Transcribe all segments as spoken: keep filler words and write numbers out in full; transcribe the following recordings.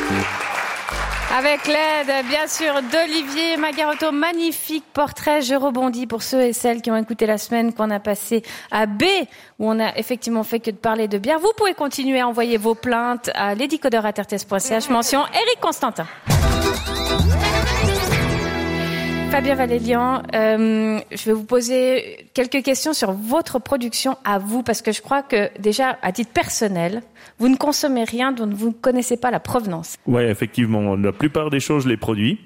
Avec l'aide, bien sûr, d'Olivier Magarotto. Magnifique portrait. Je rebondis pour ceux et celles qui ont écouté la semaine qu'on a passée à B, où on a effectivement fait que de parler de bière. Vous pouvez continuer à envoyer vos plaintes à lesdicodeurs arobase r t s point c h. Mention Éric Constantin. Fabien Valélian, euh, je vais vous poser quelques questions sur votre production à vous, parce que je crois que déjà, à titre personnel, vous ne consommez rien dont vous ne connaissez pas la provenance. Oui, effectivement. La plupart des choses, je les produis.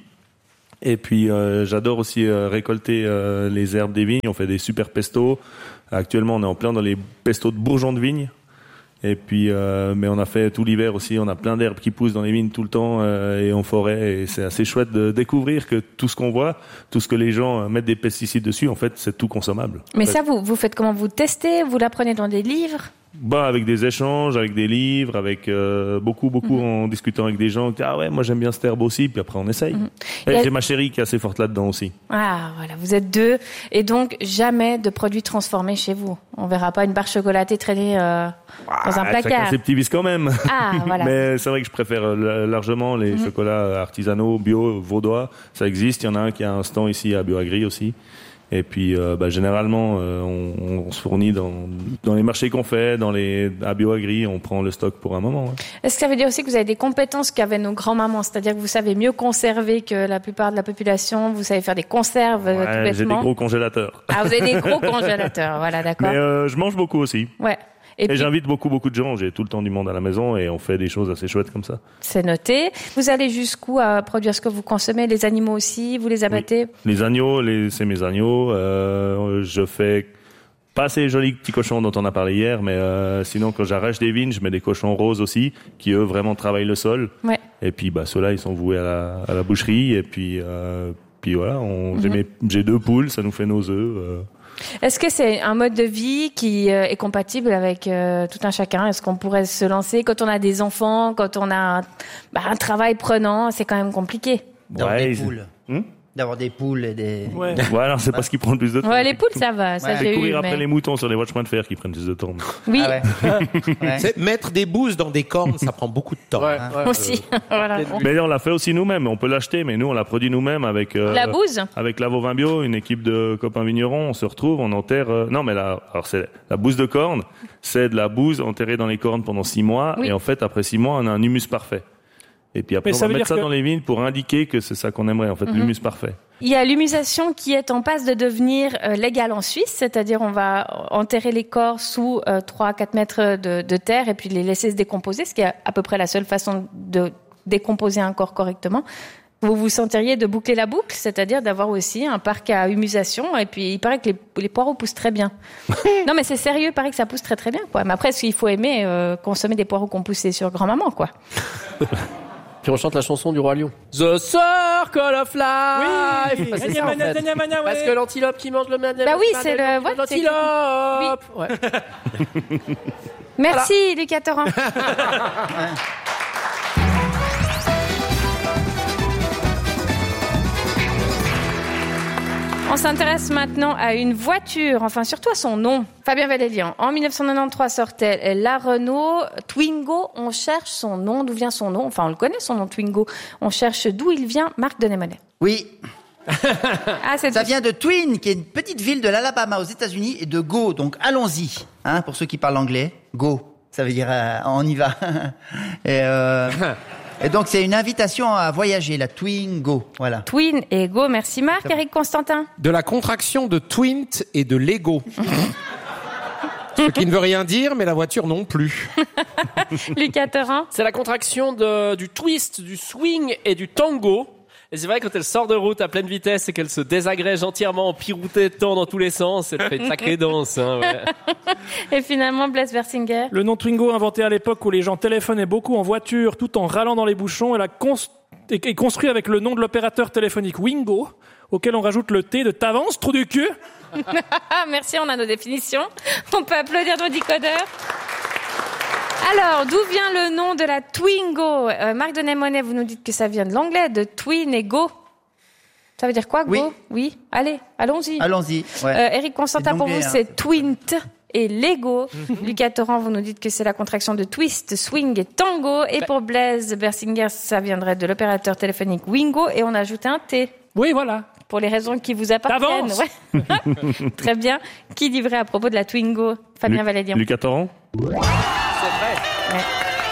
Et puis, euh, j'adore aussi euh, récolter euh, les herbes des vignes. On fait des super pestos. Actuellement, on est en plein dans les pestos de bourgeons de vigne. Et puis, euh, mais on a fait tout l'hiver aussi. On a plein d'herbes qui poussent dans les vignes tout le temps euh, et en forêt. Et c'est assez chouette de découvrir que tout ce qu'on voit, tout ce que les gens mettent des pesticides dessus, en fait, c'est tout consommable. Mais en fait. ça, vous, vous faites comment? Vous testez? Vous l'apprenez dans des livres? Bah, avec des échanges, avec des livres, avec euh, beaucoup, beaucoup mmh. en discutant avec des gens. Ah ouais, moi j'aime bien cette herbe aussi. Puis après, on essaye. Mmh. Et et j'ai ma chérie qui est assez forte là-dedans aussi. Ah, voilà, vous êtes deux. Et donc, jamais de produits transformés chez vous. On verra pas une barre chocolatée traîner euh, ah, dans un placard. Chacun ses petits vices quand même. Ah, voilà. Mais c'est vrai que je préfère largement les mmh. chocolats artisanaux, bio, vaudois. Ça existe. Il y en a un qui a un stand ici à Bioagri aussi. Et puis, euh, bah, généralement, euh, on, on se fournit dans, dans les marchés qu'on fait, dans les à Bioagri, on prend le stock pour un moment. Ouais. Est-ce que ça veut dire aussi que vous avez des compétences qu'avaient nos grands-mamans, c'est-à-dire que vous savez mieux conserver que la plupart de la population, vous savez faire des conserves ouais, tout bêtement? J'ai des gros congélateurs. Ah, vous avez des gros congélateurs, voilà, d'accord. Mais euh, je mange beaucoup aussi. Ouais. Et, et puis, j'invite beaucoup, beaucoup de gens. J'ai tout le temps du monde à la maison et on fait des choses assez chouettes comme ça. C'est noté. Vous allez jusqu'où à produire ce que vous consommez? Les animaux aussi, vous les abattez? Oui. Les agneaux, les, c'est mes agneaux. Euh, je fais pas ces jolis petits cochons dont on a parlé hier, mais euh, sinon, quand j'arrache des vignes, je mets des cochons roses aussi, qui eux vraiment travaillent le sol. Ouais. Et puis, bah, ceux-là, ils sont voués à la, à la boucherie. Et puis, euh, puis voilà, on, mm-hmm. j'ai, mes, j'ai deux poules, ça nous fait nos œufs. Euh. Est-ce que c'est un mode de vie qui euh, est compatible avec euh, tout un chacun? Est-ce qu'on pourrait se lancer quand on a des enfants, quand on a un, bah, un travail prenant? C'est quand même compliqué. D'avoir ouais, des poules. Hum D'avoir des poules et des... Ouais, ouais alors c'est pas ce qui prend le plus de temps. Ouais, les poules, ça va. Ça, ouais. j'ai C'est courir eu, après mais... les moutons sur les watchemans de fer qui prennent plus de temps. Oui. Ah ouais. Ouais. C'est mettre des bouses dans des cornes, ça prend beaucoup de temps. Ouais, hein. ouais, aussi. Euh... voilà. Mais on l'a fait aussi nous-mêmes. On peut l'acheter, mais nous, on l'a produit nous-mêmes avec... Euh, la bouse avec Lavo Vin Bio, une équipe de copains vignerons. On se retrouve, on enterre... Euh, non, mais là, alors c'est la bouse de corne. C'est de la bouse enterrée dans les cornes pendant six mois. Oui. Et en fait, après six mois, on a un humus parfait. Et puis après, mais on va mettre ça que... dans les vignes pour indiquer que c'est ça qu'on aimerait, en fait, mm-hmm. l'humus parfait. Il y a l'humusation qui est en passe de devenir euh, légale en Suisse, c'est-à-dire on va enterrer les corps sous euh, trois à quatre mètres de, de terre et puis les laisser se décomposer, ce qui est à peu près la seule façon de décomposer un corps correctement. Vous vous sentiriez de boucler la boucle, c'est-à-dire d'avoir aussi un parc à humusation, et puis il paraît que les, les poireaux poussent très bien. Non mais c'est sérieux, il paraît que ça pousse très très bien, quoi. Mais après, il faut aimer euh, consommer des poireaux qu'on poussait sur grand-maman, quoi. Puis on chante la chanson du Roi Lion. The Circle of Life. Oui. Parce, ça, en fait. ouais. Parce que l'antilope qui mange le manette. Bah oui, c'est le ouais, l'antilope. Oui. Ouais. Merci, voilà. Lucas Torrent. On s'intéresse maintenant à une voiture, enfin surtout à son nom. Fabien Valélian, en dix-neuf cent quatre-vingt-treize sortait la Renault Twingo. On cherche son nom, d'où vient son nom? Enfin, on le connaît, son nom Twingo. On cherche d'où il vient, Marc Denemonet. Oui. Ah, c'est ça vient de Twin, qui est une petite ville de l'Alabama aux États-Unis, et de Go. Donc allons-y, hein, pour ceux qui parlent anglais. Go, ça veut dire euh, on y va. et euh... Et donc, c'est une invitation à voyager, la Twingo. Voilà. Twin et Go. Merci Marc. Éric Constantin. De la contraction de Twint et de Lego. Ce qui ne veut rien dire, mais la voiture non plus. Lucas Torrent. C'est la contraction de, du twist, du swing et du tango. Et c'est vrai, quand elle sort de route à pleine vitesse et qu'elle se désagrège entièrement en pirouettant dans tous les sens, elle fait une sacrée danse. Hein, ouais. Et finalement, Blaise Bersinger. Le nom Twingo, inventé à l'époque où les gens téléphonaient beaucoup en voiture tout en râlant dans les bouchons, elle a const... est construit avec le nom de l'opérateur téléphonique Wingo, auquel on rajoute le T de t'avances, trou du cul. Merci, on a nos définitions. On peut applaudir nos décodeurs. Alors, d'où vient le nom de la Twingo? euh, Marc Denemonet, vous nous dites que ça vient de l'anglais, de twin et go. Ça veut dire quoi, go? Oui. Oui. Allez, allons-y. Allons-y. Ouais. Euh, Éric Constantin, pour vous, hein. c'est twint et Lego. Lucas Torrent, vous nous dites que c'est la contraction de twist, swing et tango. Et pour Blaise Bersinger, ça viendrait de l'opérateur téléphonique Wingo. Et on a ajouté un T. Oui, voilà. Pour les raisons qui vous appartiennent. T'avances. Ouais. Très bien. Qui dit vrai à propos de la Twingo? Fabien Lu- Valédian. Lucas Torrent. C'est vrai. Ouais.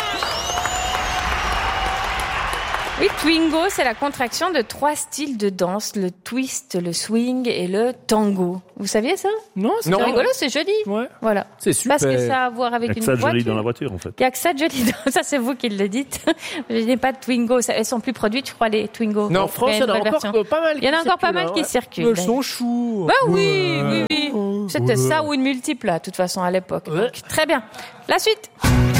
Oui, Twingo, c'est la contraction de trois styles de danse, le twist, le swing et le tango. Vous saviez ça? Non, c'est Non. C'est rigolo, c'est joli. Ouais. Voilà. C'est super. Parce que ça a à voir Il avec y a que une ça de voiture. joli dans la voiture, en fait. Il n'y a que ça de joli. dans- Ça, c'est vous qui le dites. Je n'ai pas de Twingo. Ça- Elles sont plus produites, je crois, les Twingo. Non, En France, il y en a une vraie encore version. euh, pas mal. Il y en a qui encore pas circulent, mal hein, qui ouais. circulent. Elles sont choux. Bah oui, oui, oui. C'était ça ou une multiple, là, de toute façon, à l'époque. Ouais. Donc, très bien. La suite.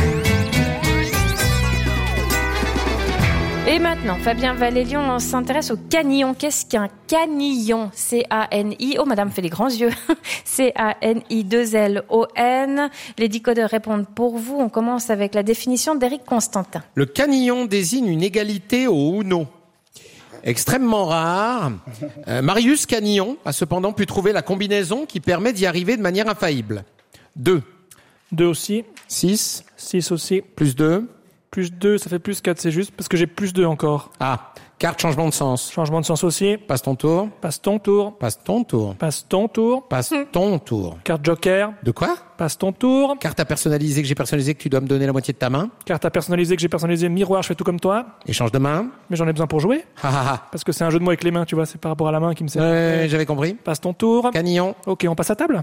Et maintenant, Fabien Valélion, on s'intéresse au canillon. Qu'est-ce qu'un canillon? C A N I. Oh, madame fait les grands yeux. C A N I deux L O N. Les décodeurs répondent pour vous. On commence avec la définition d'Éric Constantin. Le canillon désigne une égalité au Uno. Extrêmement rare, euh, Marius Canillon a cependant pu trouver la combinaison qui permet d'y arriver de manière infaillible. deux, deux aussi. six, six aussi. plus deux. Plus deux, ça fait plus quatre, c'est juste. Parce que j'ai plus deux encore. Ah, carte changement de sens. Changement de sens aussi. Passe ton tour. Passe ton tour. Passe ton tour. Passe ton tour. Passe ton tour. Carte joker. De quoi? Passe ton tour. Carte à personnaliser que j'ai personnalisé que tu dois me donner la moitié de ta main. Carte à personnaliser que j'ai personnalisé. Miroir, je fais tout comme toi. Échange de main. Mais j'en ai besoin pour jouer. Ha ha ha. Parce que c'est un jeu de mots avec les mains, tu vois. C'est par rapport à la main qui me sert. Ouais, j'avais compris. Passe ton tour. Canillon. Ok, on passe à table.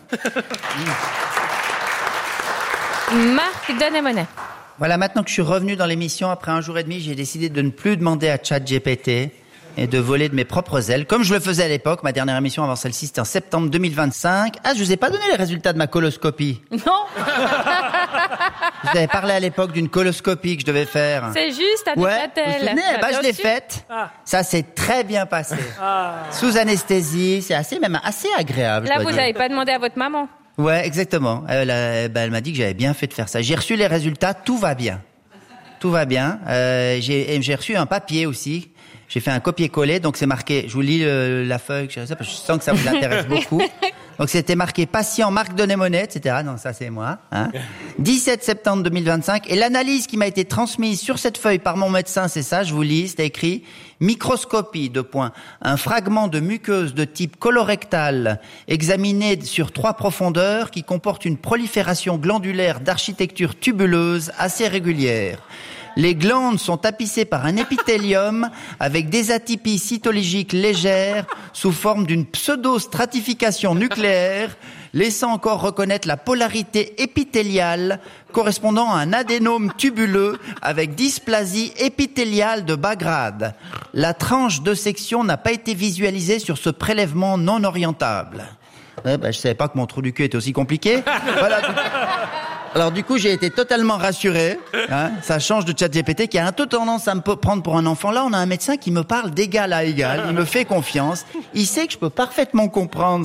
Marc Donnet-Monet. Voilà, maintenant que je suis revenu dans l'émission, après un jour et demi, j'ai décidé de ne plus demander à ChatGPT et de voler de mes propres ailes, comme je le faisais à l'époque. Ma dernière émission avant celle-ci, c'était en septembre deux mille vingt-cinq. Ah, je vous ai pas donné les résultats de ma coloscopie. Non, Je vous avais parlé à l'époque d'une coloscopie que je devais faire. c'est juste à Ouais, vous vous Neuchâtel. souvenez? Eh ben, je l'ai Bien sûr. faite. Ah. Ça s'est très bien passé. Ah. Sous anesthésie, c'est assez, même assez agréable. je Là, dois vous dire. n'avez pas demandé à votre maman. Ouais, exactement. Elle, a- ben, elle m'a dit que j'avais bien fait de faire ça. J'ai reçu les résultats, tout va bien. Tout va bien. Euh, j'ai, et j'ai reçu un papier aussi. J'ai fait un copier-coller, donc c'est marqué. Je vous lis euh, la feuille, je, sais pas, je sens que ça vous intéresse beaucoup. Donc c'était marqué patient Marc Donnet-Monet, et cetera. Non, ça c'est moi. Hein. dix-sept septembre deux mille vingt-cinq. Et l'analyse qui m'a été transmise sur cette feuille par mon médecin, c'est ça. Je vous lis. C'était écrit microscopie de points. Un fragment de muqueuse de type colorectal examiné sur trois profondeurs qui comporte une prolifération glandulaire d'architecture tubuleuse assez régulière. Les glandes sont tapissées par un épithélium avec des atypies cytologiques légères sous forme d'une pseudo-stratification nucléaire, laissant encore reconnaître la polarité épithéliale correspondant à un adénome tubuleux avec dysplasie épithéliale de bas grade. La tranche de section n'a pas été visualisée sur ce prélèvement non orientable. Ouais, bah, je savais pas que mon trou du cul était aussi compliqué. Voilà. Alors du coup, j'ai été totalement rassuré. Hein, ça change de ChatGPT qui a un peu tendance à me prendre pour un enfant. Là, on a un médecin qui me parle d'égal à égal. Il me fait confiance. Il sait que je peux parfaitement comprendre